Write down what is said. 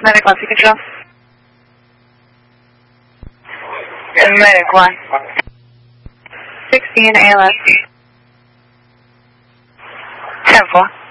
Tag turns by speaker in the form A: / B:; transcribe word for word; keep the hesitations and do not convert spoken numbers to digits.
A: Medic one, control. Medic one. sixteen A L S. ten four.